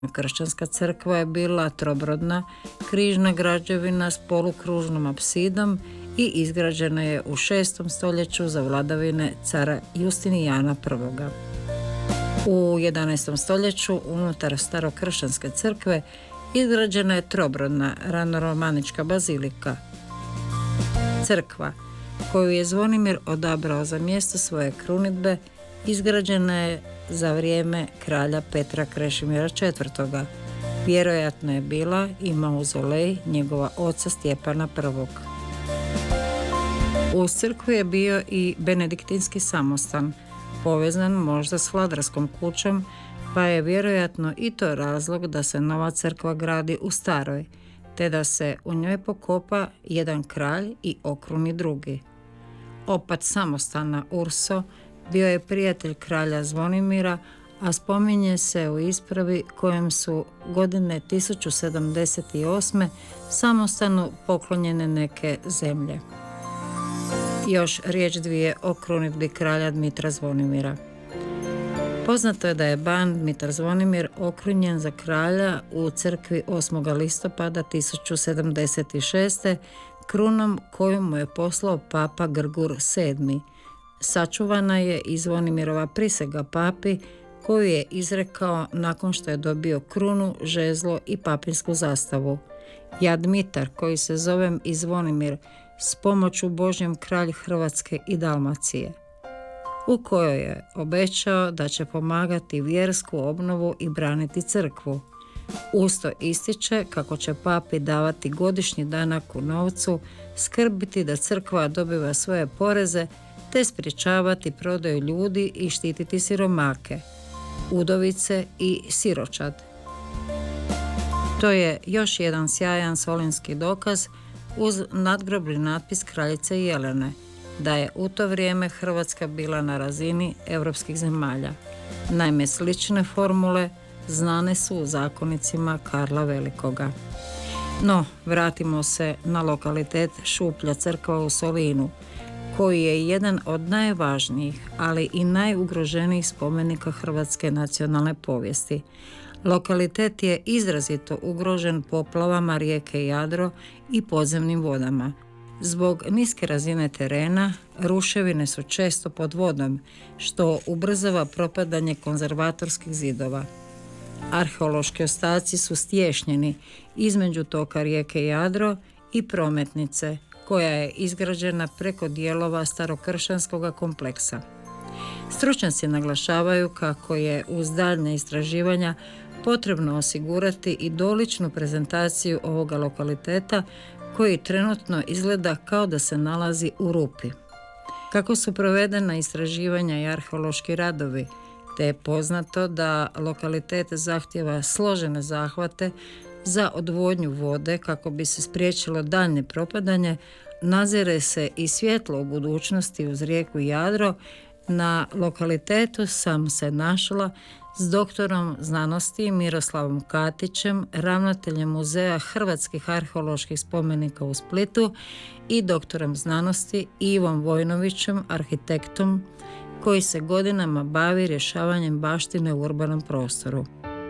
Kršćanska crkva je bila trobrodna, križna građevina s polukružnom apsidom i izgrađena je u 6. stoljeću za vladavine cara Justinijana I. U 11. stoljeću unutar starokršćanske crkve izgrađena je trobrodna ranoromanička bazilika. Crkva, koju je Zvonimir odabrao za mjesto svoje krunidbe, izgrađena je za vrijeme kralja Petra Krešimira IV. Vjerojatno je bila i mauzolej njegova oca Stjepana I. Uz crkvu je bio i benediktinski samostan, povezan možda s vladarskom kućom, pa je vjerojatno i to razlog da se nova crkva gradi u staroj, te da se u njoj pokopa jedan kralj i okruni drugi. Opat samostana Urso bio je prijatelj kralja Zvonimira, a spominje se u ispravi kojem su godine 1078. samostanu poklonjene neke zemlje. Još riječ dvije o krunidbi kralja Dmitra Zvonimira. Poznato je da je ban Dmitar Zvonimir okrunjen za kralja u crkvi 8. listopada 1076. krunom koju mu je poslao papa Grgur VII. Sačuvana je i Zvonimirova prisega papi koju je izrekao nakon što je dobio krunu, žezlo i papinsku zastavu. Ja Dmitar, koji se zovem i Zvonimir, s pomoću Božjom kralj Hrvatske i Dalmacije, u kojoj je obećao da će pomagati vjersku obnovu i braniti crkvu. Usto ističe kako će papi davati godišnji danak u novcu, skrbiti da crkva dobiva svoje poreze, te sprječavati prodaju ljudi i štititi siromake, udovice i siročad. To je još jedan sjajan solinski dokaz uz nadgrobni natpis kraljice Jelene, da je u to vrijeme Hrvatska bila na razini europskih zemalja. Naime, slične formule znane su u zakonicima Karla Velikoga. No, vratimo se na lokalitet Šuplja crkva u Solinu, koji je jedan od najvažnijih, ali i najugroženijih spomenika hrvatske nacionalne povijesti. Lokalitet je izrazito ugrožen poplavama rijeke Jadro i podzemnim vodama. Zbog niske razine terena, ruševine su često pod vodom, što ubrzava propadanje konzervatorskih zidova. Arheološki ostaci su stješnjeni između toka rijeke Jadro i prometnice, koja je izgrađena preko dijelova starokršćanskog kompleksa. Stručnjaci naglašavaju kako je uz daljnje istraživanja potrebno osigurati i doličnu prezentaciju ovoga lokaliteta koji trenutno izgleda kao da se nalazi u rupi. Kako su provedena istraživanja i arheološki radovi, te je poznato da lokalitet zahtjeva složene zahvate za odvodnju vode kako bi se spriječilo daljnje propadanje, nazire se i svjetlo u budućnosti uz rijeku Jadro. Na lokalitetu sam se našla s doktorom znanosti Miroslavom Katićem, ravnateljem Muzeja hrvatskih arheoloških spomenika u Splitu, i doktorom znanosti Ivom Vojnovićem, arhitektom koji se godinama bavi rješavanjem baštine u urbanom prostoru.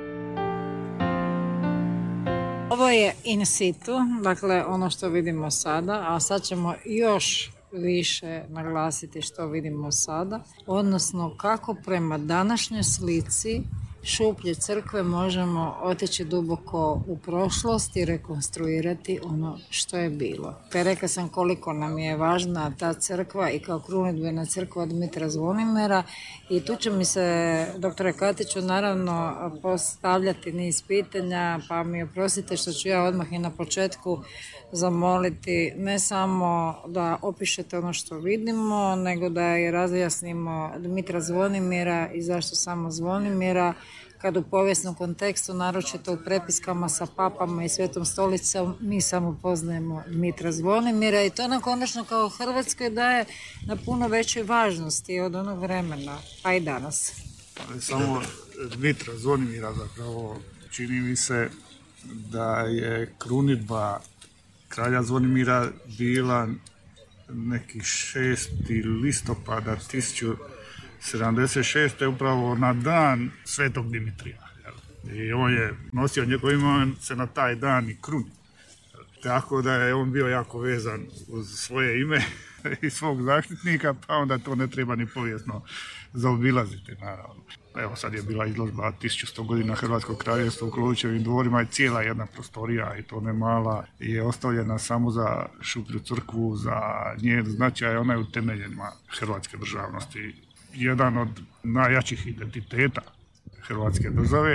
Ovo je in situ, dakle ono što vidimo sada, a sad ćemo još više naglasiti što vidimo sada, odnosno kako prema današnjoj slici Šuplje crkve možemo otići duboko u prošlost i rekonstruirati ono što je bilo. Te rekla sam koliko nam je važna ta crkva i kao krunidbena crkva Dmitra Zvonimira, i tu će mi se, doktore Katiću, naravno postavljati niz pitanja, pa mi oprostite što ću ja odmah i na početku zamoliti ne samo da opišete ono što vidimo, nego da i razjasnimo Dmitra Zvonimira i zašto samo Zvonimira, kad u povijesnom kontekstu, naročito u prepiskama sa papama i Svetom stolicom, mi samo poznajemo Dmitra Zvonimira, i to nam konačno kao Hrvatskoj daje na puno većoj važnosti od onog vremena, pa i danas. Samo Dmitra Zvonimira, zapravo čini mi se da je krunidba kralja Zvonimira bila nekih 6. listopada 1076. upravo na dan Svetog Dimitrija. I on je nosio njegov ime, on se na taj dan i kruni. Tako da je on bio jako vezan uz svoje ime i svog zaštitnika, pa onda to ne treba ni povijesno zaobilaziti, naravno. Evo sad je bila izložba 1100 godina Hrvatskog kraljevstva u Klovićevim dvorima i cijela jedna prostorija, i to ne mala, je ostavljena samo za Šuplju crkvu, za njen značaj, ona je u temeljima hrvatske državnosti. Jedan od najjačih identiteta Hrvatske države.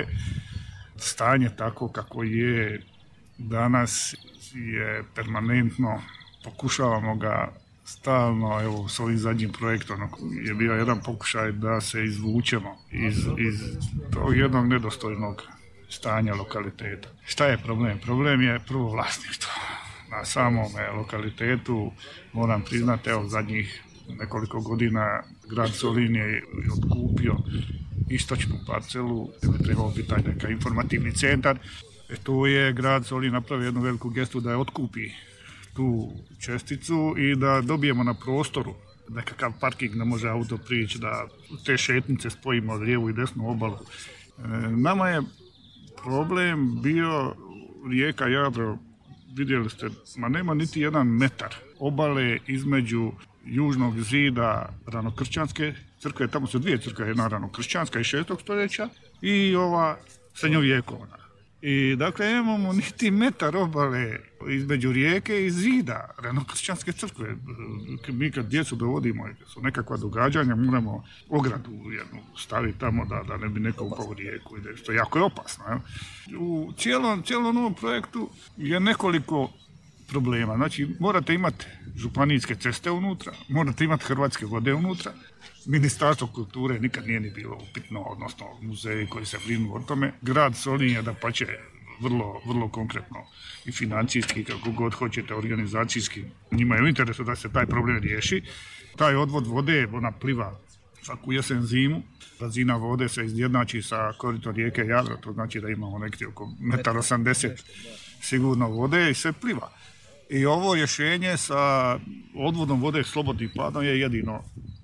Stanje tako kako je danas je permanentno, pokušavamo ga stalno, evo s ovim zadnjim projektom je bio jedan pokušaj da se izvučemo iz tog jednog nedostojnog stanja lokaliteta. Šta je problem? Problem je prvo vlasništvo. Na samom lokalitetu, moram priznati, evo zadnjih nekoliko godina grad Solin je otkupio istočnu parcelu, gdje bi trebao biti taj neka informativni centar. Tu je grad Solin napravio jednu veliku gestu da je otkupi tu česticu i da dobijemo na prostoru nekakav parking, da može auto prići, da te šetnice spojimo od lijevu i desnu obalu. Nama je problem bio rijeka Jadro, vidjeli ste, ma nema niti jedan metar obale između južnog zida ranokršćanske crkve, tamo su dvije crkve, jedna ranokršćanska iz 6. stoljeća i ova srednjovjekovna. I dakle nemamo niti metar obale između rijeke i zida ranokršćanske crkve. Mi kad djecu dovodimo, su nekakva događanja, moramo ogradu jednu staviti tamo da ne bi neko upao u rijeku, što je jako opasno. Je. U cijelom ovom projektu je nekoliko problema. Znači, morate imati županijske ceste unutra, morate imati Hrvatske vode unutra, Ministarstvo kulture nikad nije ni bilo upitno, odnosno muzeji koji se brinu o tome. Grad Solin je dapače vrlo, vrlo konkretno i financijski, kako god hoćete, organizacijski. Njima je u interesu da se taj problem riješi. Taj odvod vode, ona pliva svaku jesen zimu. Razina vode se izjednači sa koritom rijeke Jadro, to znači da imamo negdje oko 1,80 m sigurno vode i sve pliva. I ovo rješenje sa odvodom vode slobodnim padom je jedino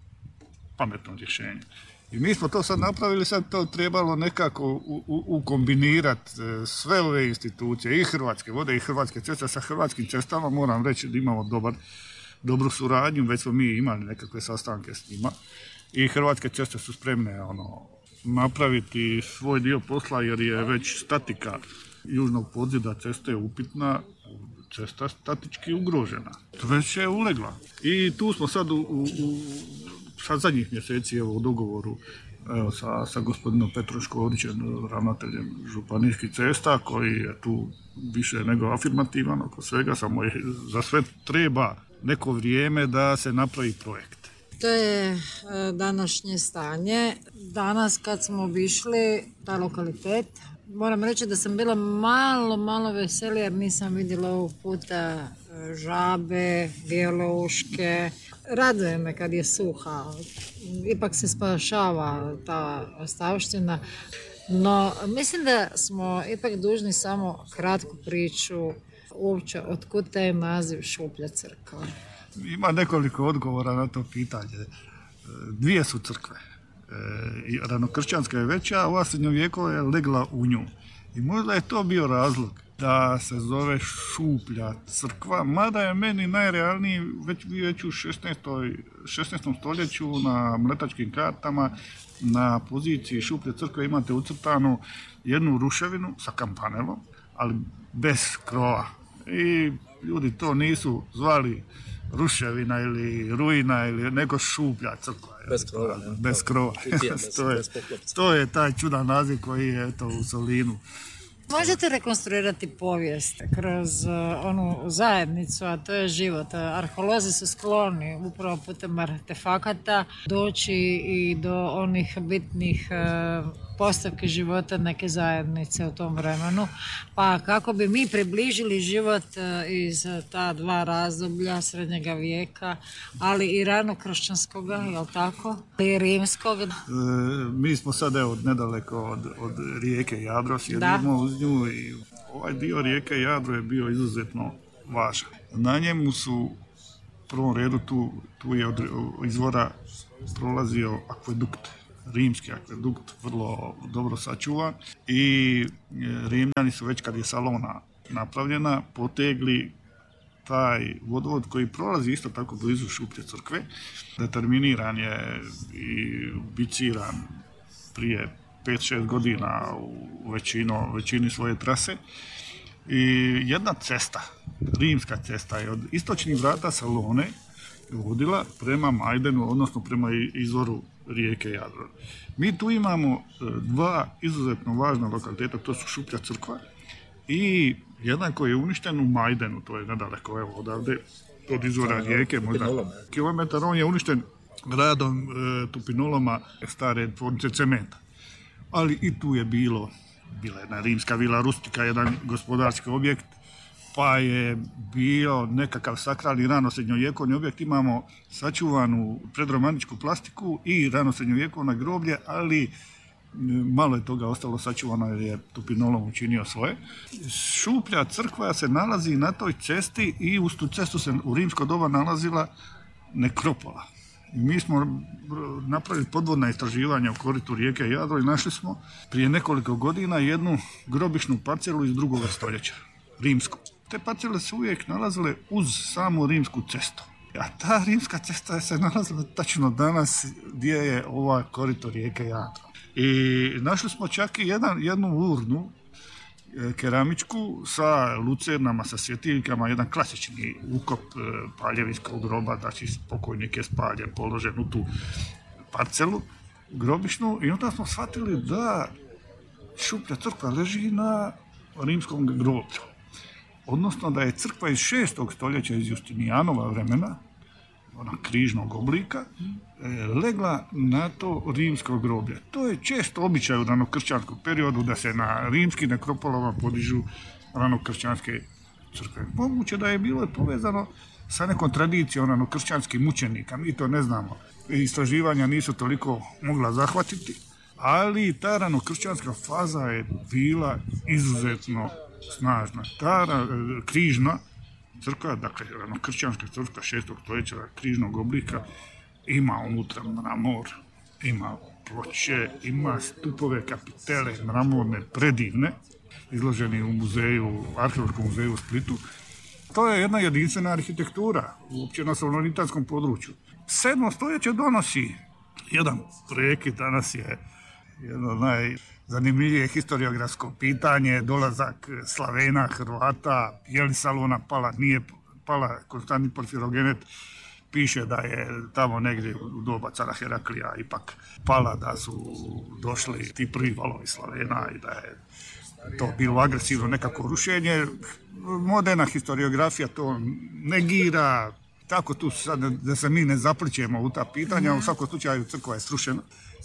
pametno rješenje. I mi smo to sad napravili, sad to trebalo nekako ukombinirati sve ove institucije, i Hrvatske vode i Hrvatske ceste. Sa Hrvatskim cestama moram reći da imamo dobru suradnju, već smo mi imali nekakve sastanke s njima i Hrvatske ceste su spremne napraviti svoj dio posla, jer je već statika južnog podzida ceste upitna, cesta statički ugrožena. Već je ulegla. I tu smo sad sad zadnjih mjeseci u dogovoru sa gospodinom Petrom Škorićem, ravnateljem županijskih cesta, koji je tu više nego afirmativan oko svega, samo za sve treba neko vrijeme da se napravi projekt. To je današnje stanje. Danas kad smo obišli taj lokalitet, moram reći da sam bila malo veselija jer nisam vidjela ovog puta žabe, bijelouške. Raduje me kad je suha, ipak se spašava ta ostavština. No, mislim da smo ipak dužni samo kratku priču uopće otkud taj naziv Šuplja crkva. Ima nekoliko odgovora na to pitanje. Dvije su crkve. Ranokršćanska je veća, a ova srednjovjekova je legla u nju. I možda je to bio razlog da se zove Šuplja crkva, mada je meni najrealniji već u 16. stoljeću na mletačkim kartama na poziciji Šuplje crkve imate ucrtanu jednu ruševinu sa kampanelom, ali bez krova. I ljudi to nisu zvali ruševina ili ruina ili nego Šuplja crkva. Bez krova. To je taj čudan naziv koji je u Solinu. Možete rekonstruirati povijest kroz onu zajednicu, a to je život. Arheolozi su skloni upravo putem artefakata doći i do onih bitnih postavki života neke zajednice u tom vremenu. Pa kako bi mi približili život iz ta dva razdoblja srednjega vijeka, ali i ranokršćanskoga, jel tako? I rimskog. Mi smo sad nedaleko od rijeke Jadro, sjedimo uz nju i ovaj dio rijeke Jadro je bio izuzetno važan. Na njemu su u prvom redu tu je od izvora prolazio akvedukt rimski akvedukt vrlo dobro sačuvan i Rimljani su već kad je Salona napravljena potegli taj vodovod koji prolazi isto tako blizu Šuplje crkve. Determiniran je i biciran prije 5-6 godina u većini svoje trase. I jedna cesta, rimska cesta je od istočnih vrata Salone vodila prema Majdenu, odnosno prema izvoru rijeke Jadro. Mi tu imamo dva izuzetno važna lokaliteta, to su Šuplja crkva i jedan koji je uništen u Majdenu, to je nedaleko evo odavde, od izvora rijeke, možda kilometar, on je uništen radom tupinoloma stare tvornice cementa. Ali i tu je bila jedna rimska vila rustika, jedan gospodarski objekt, pa je bio nekakav sakralni ranosrednjovjekovni objekt. Imamo sačuvanu predromaničku plastiku i ranosrednjovjekovno groblje, ali malo je toga ostalo sačuvano jer je tupinolom učinio svoje. Šuplja crkva se nalazi na toj cesti i uz tu cestu se u rimsko doba nalazila nekropola. Mi smo napravili podvodna istraživanja u koritu rijeke Jadro i našli smo prije nekoliko godina jednu grobišnu parcelu iz 2. stoljeća, rimsku. Te parcele su uvijek nalazile uz samu rimsku cestu. A ta rimska cesta se nalazila tačno danas gdje je ova korito rijeke Jadro. I našli smo čak i jednu urnu keramičku sa lucernama, sa svjetiljkama, jedan klasični ukop paljevinskog groba, znači pokojnik je spaljen, položen u tu parcelu grobišnu i onda smo shvatili da Šuplja crkva leži na rimskom groblju. Odnosno da je crkva iz 6. stoljeća, iz Justinijanova vremena, ona križnog oblika, legla na to rimsko groblje. To je često običaj u ranokršćanskom periodu da se na rimskim nekropolama podižu ranokršćanske crkve. Moguće da je bilo povezano sa nekom tradicijom ranokršćanskih mučenika, mi to ne znamo. Istraživanja nisu toliko mogla zahvatiti, ali ta ranokršćanska faza je bila izuzetno snažna. Ta križna crkva, dakle ranokršćanska crkva 6. stoljeća križnog oblika, ima unutra mramor, ima ploče, ima stupove, kapitele, mramorne, predivne, izloženi u muzeju, arheološkom muzeju u Splitu. To je jedna jedinstvena arhitektura, uopće na salonitanskom području. 7. stoljeće donosi jedan prekid, danas je jedno najzanimljivije historiografsko pitanje, dolazak Slavena, Hrvata, je li Salona pala, nije pala. Konstantin Porfirogenet piše da je tamo negdje u doba cara Heraklija ipak pala, da su došli ti prvi valovi Slavena i da je to bilo agresivno nekako rušenje. Moderna historiografija to negira, tako tu sad da se mi ne zaplićemo u ta pitanja, u svakom slučaju crkva je srušena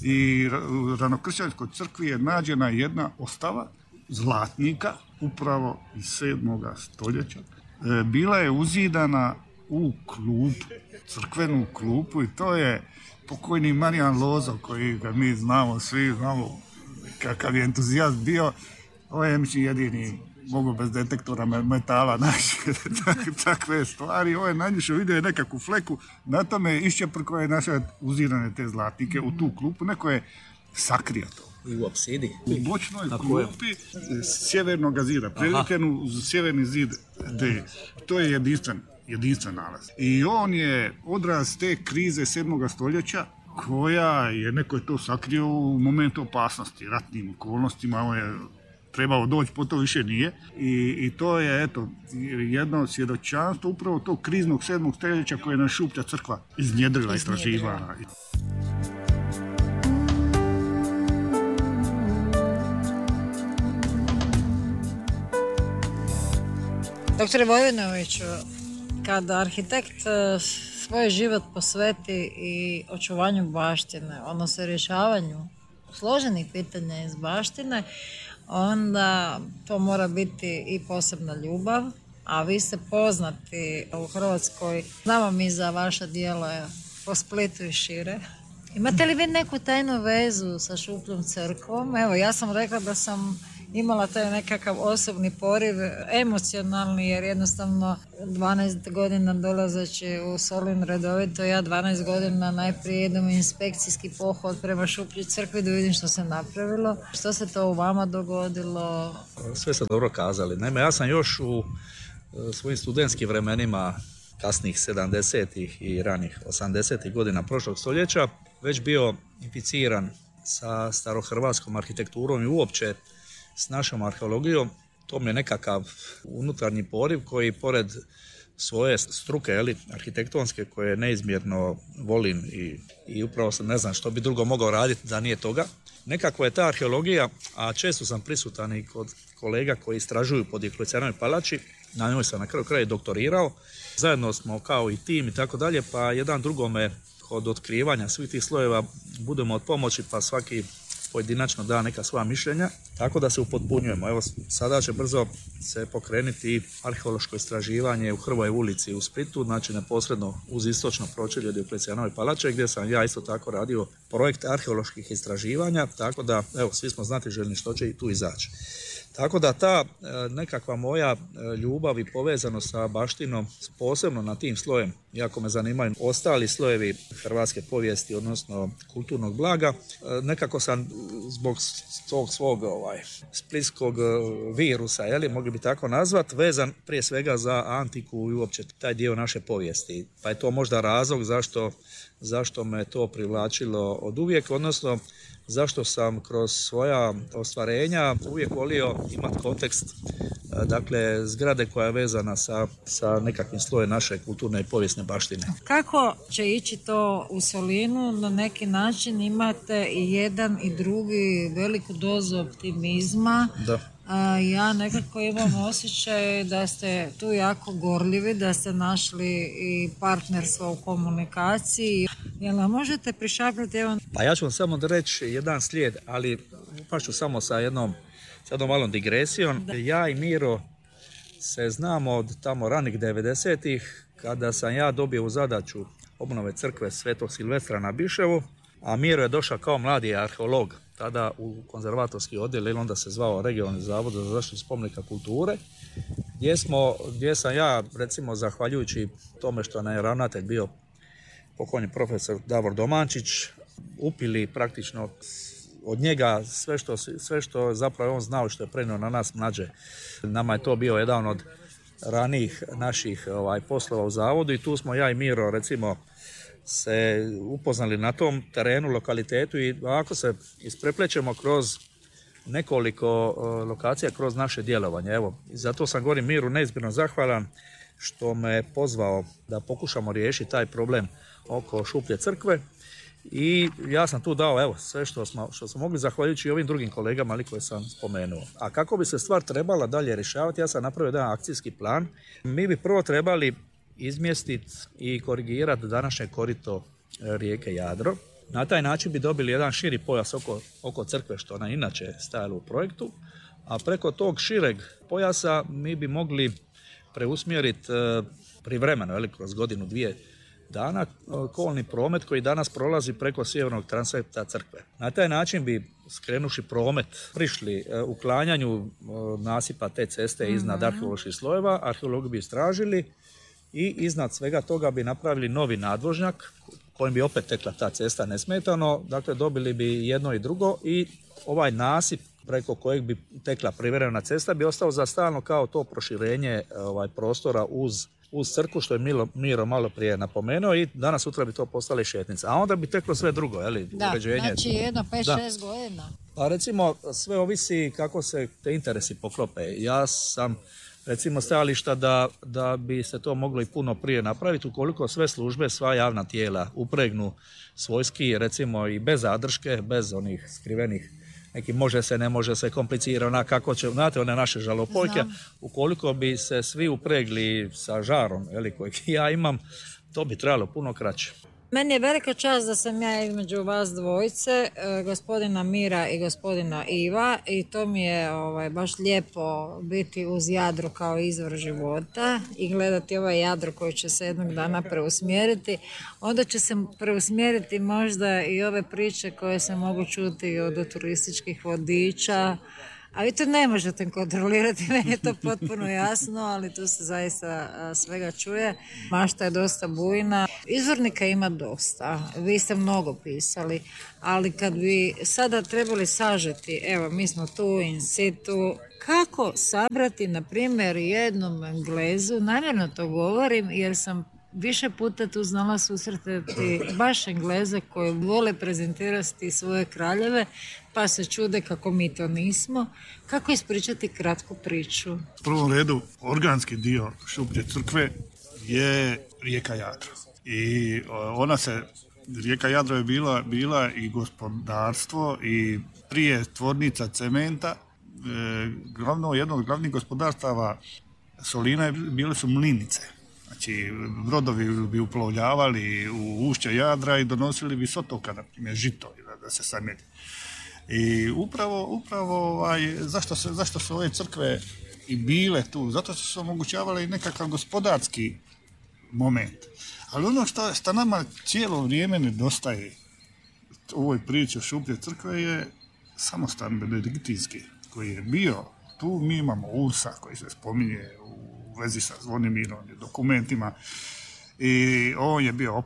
i u ranokršćanskoj crkvi je nađena jedna ostava zlatnika, upravo iz 7. stoljeća. Bila je uzidana u klupu, crkvenu klupu, i to je pokojni Marijan Lozo, koji ga mi znamo, svi znamo kakav je entuzijast bio. Ovo je jedini mogu bez detektora metala naći takve stvari. Ovo je nanjušao, vidio je nekakvu fleku, na tome iščeprko je naše uzirane te zlatnike u tu klupu, neko je sakrio to. U apsidi? U bočnoj klupi sjevernog zida, prelijepljenu uz sjeverni zid D. To je jedinstven nalaz. I on je odraz te krize 7. stoljeća, koja je, neko je to sakrio u momentu opasnosti, ratnim okolnostima, on je trebao doći, po to više nije. I to je, eto, jedno svjedočanstvo upravo tog kriznog 7. stoljeća koje je na Šuplja crkva iznjedrila, istraživala. Doktore Vojinoviću, kada arhitekt svoj život posveti i očuvanju baštine, odnosno rješavanju složenih pitanja iz baštine, onda to mora biti i posebna ljubav, a vi ste poznati u Hrvatskoj. Znamo mi za vaša djela po Splitu i šire. Imate li vi neku tajnu vezu sa Šupljom crkvom? Evo, ja sam rekla da sam imala taj nekakav osobni poriv, emocionalni, jer jednostavno 12 godina dolazeći u Solin redovito, ja 12 godina najprije idem u inspekcijski pohod prema Šuplji crkvi da vidim što se napravilo. Što se to u vama dogodilo? Sve ste dobro kazali. Naime, ja sam još u svojim studentskim vremenima kasnih 70-ih i ranih 80-ih godina prošlog stoljeća već bio inficiran sa starohrvatskom arhitekturom i uopće s našom arheologijom. To mi je nekakav unutarnji poriv koji pored svoje struke, arhitektonske, koje neizmjerno volim i upravo sam ne znam što bi drugo mogao raditi da nije toga. Nekako je ta arheologija, a često sam prisutan i kod kolega koji istražuju po Dioklecijanovoj palači, na njoj sam na kraju kraja doktorirao. Zajedno smo kao i tim i tako dalje, pa jedan drugome kod otkrivanja svih tih slojeva budemo od pomoći, pa svaki pojedinačno da neka svoja mišljenja, tako da se upotpunjujemo. Evo, sada će brzo se pokrenuti arheološko istraživanje u Hrvoj ulici u Splitu, znači neposredno uz istočno pročelje Dioklecijanove palače, gdje sam ja isto tako radio projekt arheoloških istraživanja, tako da, evo, svi smo znatiželjni što će i tu izaći. Tako da ta nekakva moja ljubav i povezanost sa baštinom, posebno na tim slojem, iako me zanimaju ostali slojevi hrvatske povijesti, odnosno kulturnog blaga, nekako sam zbog tog svog splitskog virusa, mogli bi tako nazvat, vezan prije svega za antiku i uopće taj dio naše povijesti. Pa je to možda razlog zašto me to privlačilo od uvijek, odnosno zašto sam kroz svoja ostvarenja uvijek volio imati kontekst, dakle, zgrade koja je vezana sa nekakvim slojem naše kulturne i povijesne baštine. Kako će ići to u Solinu? Na neki način imate i jedan i drugi veliku dozu optimizma. Da. Ja nekako imam osjećaj da ste tu jako gorljivi, da ste našli i partnerstvo u komunikaciji. Jel nam možete prišapljati? Pa ja ću vam samo reći jedan slijed, ali pa ću samo sa jednom malom digresijom. Ja i Miro se znamo od tamo ranih 90-ih, kada sam ja dobio u zadaću obnove crkve Svetog Silvestra na Biševu, a Miro je došao kao mladi arheolog, tada u konzervatorski odjel, ili onda se zvao Regionalni zavod za zaštitu spomenika kulture, gdje sam ja, recimo, zahvaljujući tome što nam je ravnatelj bio pokojni profesor Davor Domančić, upili praktično od njega sve što zapravo on znao, što je prenio na nas mlađe. Nama je to bio jedan od ranijih naših poslova u zavodu i tu smo ja i Miro, recimo, se upoznali na tom terenu, lokalitetu, i ako se ispreplećemo kroz nekoliko lokacija kroz naše djelovanje. Evo, zato sam govorim Miru neizmjerno zahvalan što me pozvao da pokušamo riješiti taj problem oko Šuplje crkve, i ja sam tu dao, evo, sve što smo mogli, zahvaljujući ovim drugim kolegama koje sam spomenuo. A kako bi se stvar trebala dalje rješavati, ja sam napravio jedan akcijski plan. Mi bi prvo trebali izmjestiti i korigirati današnje korito rijeke Jadro. Na taj način bi dobili jedan širi pojas oko crkve, što ona inače stajala u projektu, a preko tog šireg pojasa mi bi mogli preusmjeriti privremeno, kroz godinu, dvije dana, kolni promet koji danas prolazi preko sjevernog transepta crkve. Na taj način bi, skrenuši promet, prišli uklanjanju nasipa te ceste iznad arheoloških slojeva, arheologi bi istražili i iznad svega toga bi napravili novi nadvožnjak kojim bi opet tekla ta cesta nesmetano, dakle dobili bi jedno i drugo, i ovaj nasip preko kojeg bi tekla privremena cesta bi ostao za stalno kao to proširenje prostora uz crkvu, što je Miro malo prije napomenuo, i danas sutra bi to postale šetnice. A onda bi teklo sve drugo, uređenje. Znači jedno 5-6 godina. Pa recimo, sve ovisi kako se te interesi poklope. Ja sam, recimo, stajališta da bi se to moglo i puno prije napraviti ukoliko sve službe, sva javna tijela upregnu svojski, recimo i bez zadrške, bez onih skrivenih neki može se, ne može se, komplicirano, kako će, znate, one naše žalopojke. Ukoliko bi se svi upregli sa žarom, kojeg ja imam, to bi trebalo puno kraće. Meni je velika čast da sam ja između vas dvojice, gospodina Mira i gospodina Iva, i to mi je baš lijepo biti uz Jadro kao izvor života i gledati ovaj Jadro koji će se jednog dana preusmjeriti. Onda će se preusmjeriti možda i ove priče koje se mogu čuti od turističkih vodiča, A vi to ne možete kontrolirati, meni je to potpuno jasno, ali tu se zaista svega čuje. Mašta je dosta bujna. Izvornika ima dosta, vi ste mnogo pisali, ali kad bi sada trebali sažeti, evo mi smo tu in situ, kako sabrati, na primjer, jednom Englezu, namjerno to govorim jer sam više puta tu znala susretati baš Engleze koji vole prezentirati svoje kraljeve, pa se čude kako mi to nismo. Kako ispričati kratku priču? U prvom redu, organski dio Šuplje crkve je rijeka Jadro. I rijeka Jadro je bila i gospodarstvo i prije tvornica cementa. Jedno od glavnih gospodarstava Solina bile su mlinice. Znači, brodovi bi uplovljavali u ušće Jadra i donosili bi s otoka, na primjer, žito da se samedi. I upravo zašto su ove crkve i bile tu? Zato su se omogućavale i nekakav gospodarski moment. Ali ono što nama cijelo vrijeme nedostaje u ovoj priči o Šuplje crkve je samostan benediktinski koji je bio tu. Mi imamo Ursa koji se spominje u vezi sa Zvonimirom dokumentima i on je bio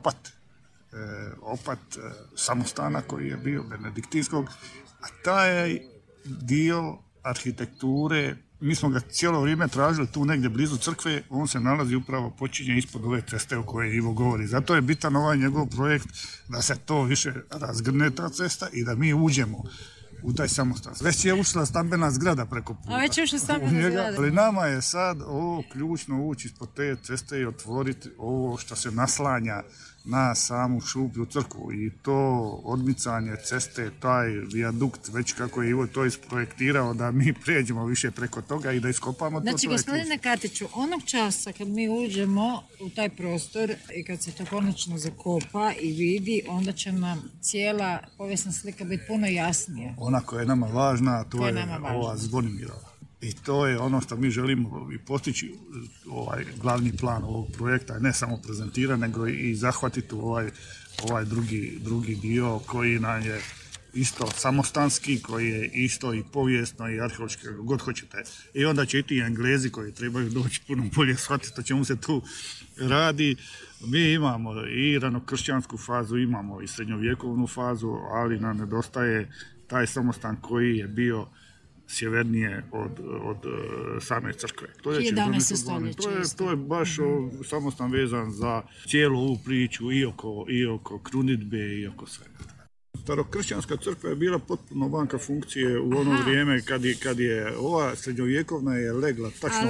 opat samostana koji je bio benediktinskog, a taj dio arhitekture mi smo ga cijelo vrijeme tražili tu negdje blizu crkve, on se nalazi počinje ispod ove ceste o kojoj Ivo govori. Zato je bitan ovaj njegov projekt da se to više razgrne ta cesta i da mi uđemo u taj samostan. Već je ušla stambena zgrada preko puta. A već je ušla stambena zgrada. Ali nama je sad ovo ključno ući ispod te ceste i otvoriti ovo što se naslanja na samu Šuplju crkvu i to odmicanje ceste, taj vijadukt, već kako je Ivo to isprojektirao da mi prijeđemo više preko toga i da iskopamo to. Znači, gospodine Katiću, onog časa kad mi uđemo u taj prostor i kad se to konačno zakopa i vidi, onda će nam cijela povijesna slika biti puno jasnije. Ona koja je nama važna, to je ova Zvonimirova. I to je ono što mi želimo i postići, ovaj glavni plan ovog projekta, ne samo prezentirati, nego i zahvatiti ovaj drugi dio koji nam je isto samostanski, koji je isto i povijesno i arheološki, god hoćete. I onda će i ti Englezi koji trebaju doći puno bolje shvatiti o čemu se tu radi. Mi imamo i ranokršćansku fazu, imamo i srednjovjekovnu fazu, ali nam nedostaje taj samostan koji je bio sjevernije od same crkve. To je 11. stoljeće. To je baš samostan vezan za cijelu ovu priču i oko krunidbe i oko svega. Starokršćanska crkva je bila potpuno vanka funkcije u ono vrijeme kad je ova srednjovjekovna je legla tačno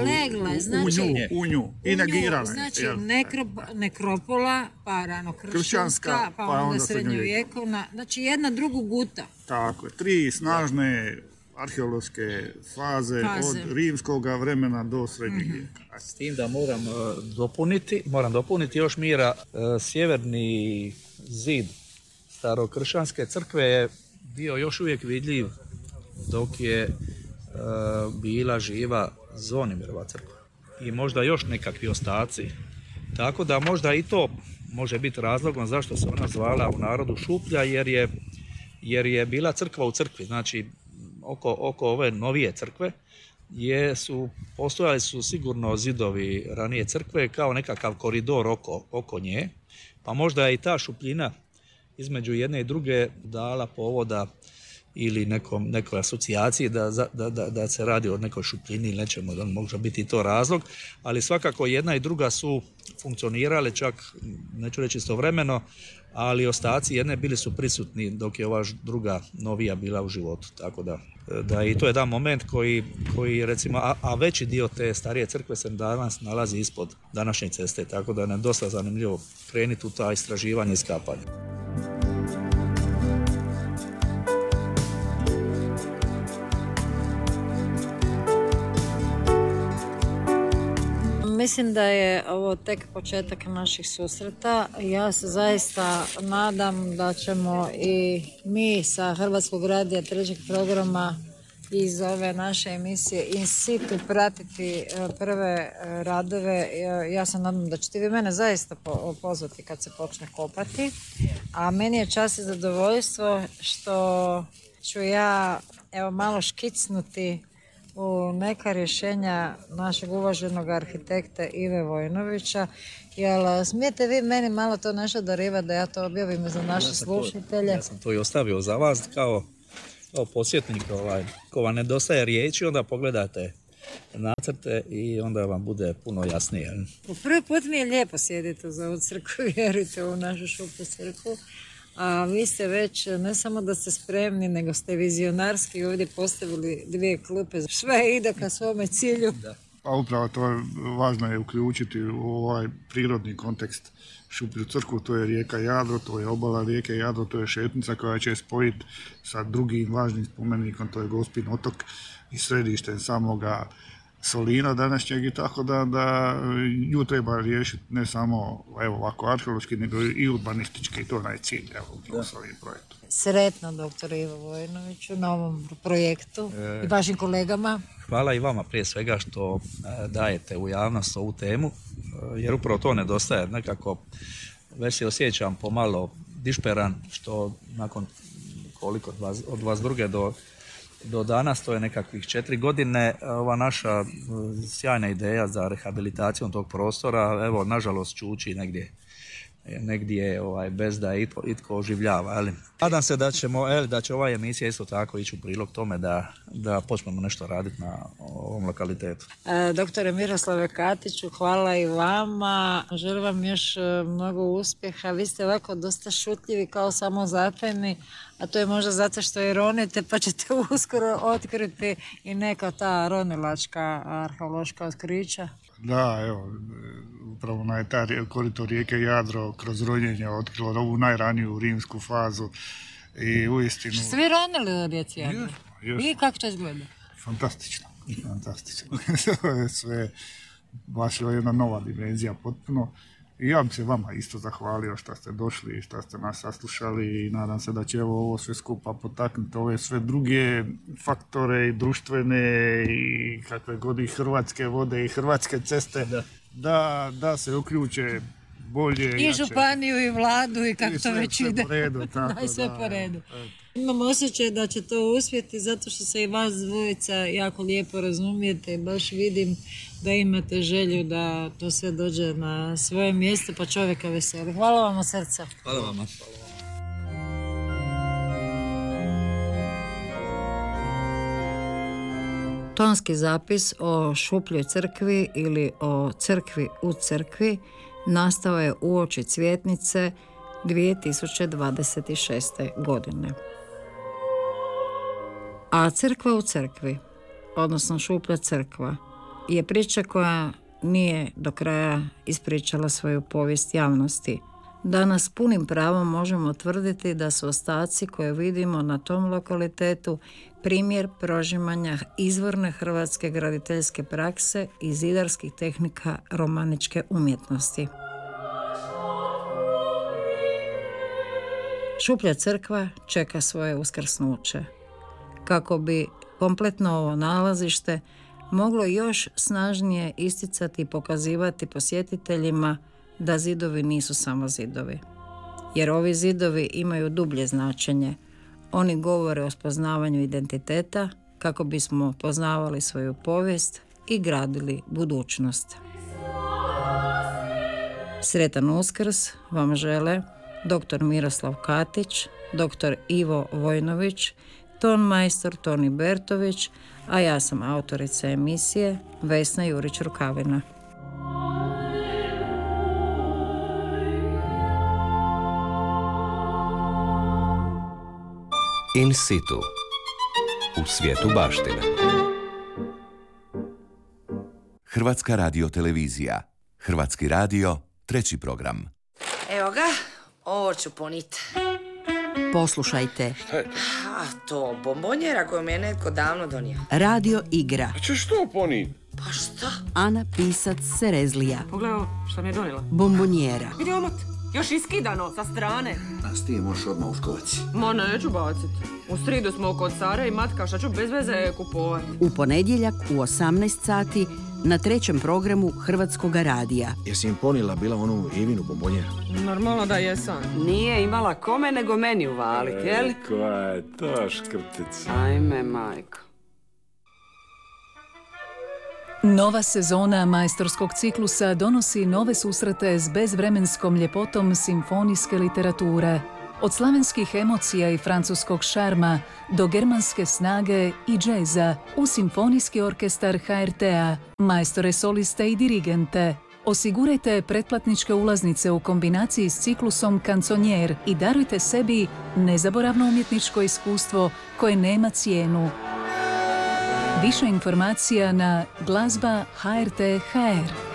u nju i negirala. Znači nekropola, pa ranokršćanska, pa onda srednjovjekovna. Znači jedna drugu guta. Tako je, 3 snažne arheološke faze od rimskog vremena do srednjeg vijeka. S tim da moram dopuniti još Mira, sjeverni zid starokršćanske crkve je bio još uvijek vidljiv dok je bila živa Zvonimirova crkva i možda još nekakvi ostaci. Tako da možda i to može biti razlogom zašto se ona zvala u narodu Šuplja, jer je bila crkva u crkvi. Znači, oko ove novije crkve postojali su sigurno zidovi ranije crkve kao nekakav koridor oko nje, pa možda je i ta šupljina između jedne i druge dala povoda ili nekoj asocijaciji da se radi o nekoj šupljini ili nečemu, da može biti i to razlog, ali svakako jedna i druga su funkcionirale čak, neću reći istovremeno, ali ostaci jedne bili su prisutni dok je ova druga novija bila u životu, tako da i to je jedan moment koji recimo, a veći dio te starije crkve se danas nalazi ispod današnje ceste, tako da nam je dosta zanimljivo krenuti u ta istraživanje i iskapanje. Mislim da je ovo tek početak naših susreta. Ja se zaista nadam da ćemo i mi sa Hrvatskog radija 3. programa iz ove naše emisije in situ pratiti prve radove. Ja se nadam da ćete vi mene zaista pozvati kad se počne kopati. A meni je čast i zadovoljstvo što ću ja evo malo škicnuti u neka rješenja našeg uvaženog arhitekta Ive Vojnovića. Jel smijete vi meni malo to nešto darivati da ja to objavim za naše slušatelje? Ja sam to i ostavio za vas kao podsjetnik. Ko vam nedostaje riječi, onda pogledate nacrte i onda vam bude puno jasnije. Po prvi put mi je lijepo sjediti za ovu crkvu, vjerujte, u našu Šuplju crkvu. A vi ste već, ne samo da ste spremni, nego ste vizionarski ovdje postavili 2 klupe. Sve ide ka svome cilju. Da. Pa upravo to je važno je uključiti u ovaj prirodni kontekst Šuplju crkvu, to je rijeka Jadro, to je obala rijeke Jadro, to je šetnica koja će spojiti sa drugim važnim spomenikom, to je Gospin otok i središtem samoga Solina današnjeg, i tako da nju treba riješiti ne samo ovako arheološki, nego i urbanistički, to je cilj u ovim projektu. Sretno, doktor Ivo Vojnoviću, na ovom projektu i vašim kolegama. Hvala i vama prije svega što dajete u javnost ovu temu, jer upravo to nedostaje. Nekako već se osjećam pomalo dišperan, što nakon koliko od 22. do danas, to je nekakvih 4 godine, ova naša sjajna ideja za rehabilitacijom tog prostora, evo, nažalost čuči negdje bez da je itko oživljava. Nadam se da će ova emisija isto tako ići u prilog tome da počnemo nešto raditi na ovom lokalitetu. Doktore Miroslave Katiću, hvala i vama. Želim vam još mnogo uspjeha. Vi ste ovako dosta šutljivi, kao samozatajni, a to je možda zato što ironite, pa ćete uskoro otkriti i neka ta ronilačka arheološka otkrića. Da, evo, upravo na ta korito rijeke Jadro kroz ronjenje otkrilo ovu najraniju rimsku fazu i uistinu... Ste vi ronili u rijeci Jadro? I kako to izgleda? Fantastično. To je sve baš jedna nova dimenzija potpuno. I ja bih se vama isto zahvalio što ste došli i što ste nas saslušali i nadam se da će ovo sve skupa potaknuti ove sve druge faktore i društvene i kakve god i hrvatske vode i hrvatske ceste da se uključe bolje. I županiju i vladu i kako to već ide. Sve po redu. I sve po redu. Imam osjećaj da će to uspjeti zato što se i vas dvojica jako lijepo razumijete i baš vidim da imate želju da to sve dođe na svoje mjesto pa čovjeka veseli. Hvala vam od srca. Hvala vama. Tonski zapis o Šupljoj crkvi ili o crkvi u crkvi nastao je uoči Cvjetnice 2026. godine. A crkva u crkvi, odnosno Šuplja crkva, je priča koja nije do kraja ispričala svoju povijest javnosti. Danas punim pravom možemo tvrditi da su ostaci koje vidimo na tom lokalitetu primjer prožimanja izvorne hrvatske graditeljske prakse i zidarskih tehnika romaničke umjetnosti. Šuplja crkva čeka svoje uskrsnuće. Kako bi kompletno ovo nalazište moglo još snažnije isticati i pokazivati posjetiteljima da zidovi nisu samo zidovi. Jer ovi zidovi imaju dublje značenje. Oni govore o spoznavanju identiteta kako bismo poznavali svoju povijest i gradili budućnost. Sretan Uskrs vam žele dr. Miroslav Katić, dr. Ivo Vojnović, ton majstor Toni Bertović, a ja sam autorica emisije Vesna Jurić-Rukavina. In situ. U svijetu baštine. Hrvatska radiotelevizija. Hrvatski radio, 3. program. Evo ga, ovo ću ponit. Poslušajte. Šta je to? A to bombonjera koju mi je netko davno donio. Radio igra. A ćeš što ponit? Pa šta? Ana Pisac Serezlija. Pogledaj ovo, šta mi je donijela. Bombonjera. Vidi omot, još iskidano, sa strane. A s tim možeš odmah uškovaci. Ma neću bacit. U sridu smo kod Sare i matka, šta ću bez veze kupovat. U ponedjeljak u 18 sati na 3. programu Hrvatskoga radija. Jesi im ponila bila onu Ivinu bombonjeru? Normalno da jesam. Nije imala kome nego meni uvalit, jel? Koja je to škrtica? Ajme, majko. Nova sezona majstorskog ciklusa donosi nove susrete s bezvremenskom ljepotom simfonijske literature. Od slavenskih emocija i francuskog šarma do germanske snage i džeza u simfonijski orkestar HRT-a, majstore soliste i dirigente. Osigurajte pretplatničke ulaznice u kombinaciji s ciklusom Kanconier i darujte sebi nezaboravno umjetničko iskustvo koje nema cijenu. Više informacija na glazba HRT.hr.